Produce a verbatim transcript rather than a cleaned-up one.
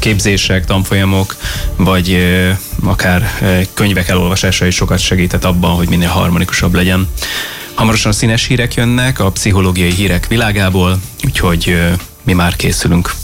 képzések, tanfolyamok, vagy akár könyvek elolvasása is sokat segített abban, hogy minél harmonikusabb legyen. Hamarosan színes hírek jönnek a pszichológiai hírek világából, úgyhogy mi már készülünk.